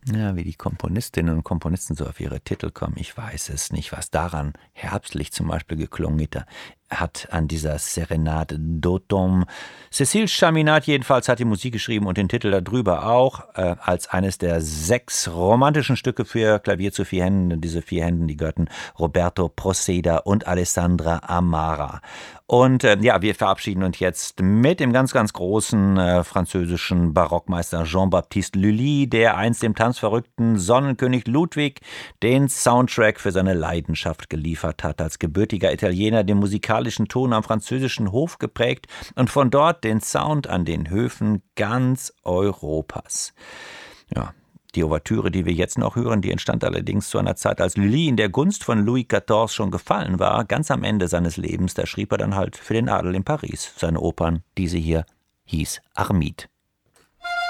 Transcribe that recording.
Ja, wie die Komponistinnen und Komponisten so auf ihre Titel kommen, ich weiß es nicht, was daran herbstlich zum Beispiel geklungen hat an dieser Serenade d'Automne. Cécile Chaminade jedenfalls hat die Musik geschrieben und den Titel darüber auch, als eines der 6 romantischen Stücke für Klavier zu 4 Händen. Diese 4 Händen, die gehörten Roberto Proceda und Alessandra Amara. Und ja, wir verabschieden uns jetzt mit dem ganz, ganz großen französischen Barockmeister Jean-Baptiste Lully, der einst dem tanzverrückten Sonnenkönig Ludwig den Soundtrack für seine Leidenschaft geliefert hat. Als gebürtiger Italiener den musikalischen Ton am französischen Hof geprägt und von dort den Sound an den Höfen ganz Europas. Ja. Die Ouvertüre, die wir jetzt noch hören, die entstand allerdings zu einer Zeit, als Lully in der Gunst von Louis XIV schon gefallen war, ganz am Ende seines Lebens. Da schrieb er dann halt für den Adel in Paris seine Opern. Diese hier hieß Armide.